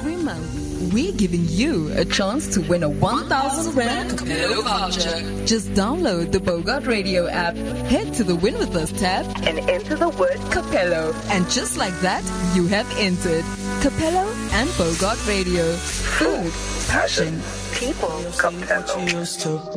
every month, we're giving you a chance to win a 1,000 Rand Capello voucher. Just download the Bogart Radio app, head to the Win With Us tab, and enter the word Capello. And just like that, you have entered. Capello and Bogart Radio. Food, passion, people, Capello.